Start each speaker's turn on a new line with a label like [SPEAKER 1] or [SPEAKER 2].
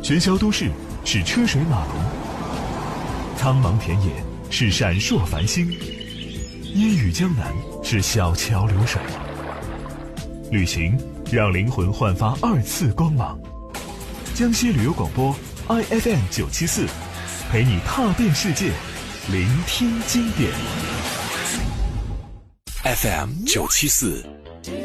[SPEAKER 1] 喧嚣都市是车水马龙，苍茫田野是闪烁繁星，烟雨江南是小桥流水。旅行让灵魂焕发2次光芒。江西旅游广播 IFM 974，陪你踏遍世界，聆听经典。
[SPEAKER 2] FM 974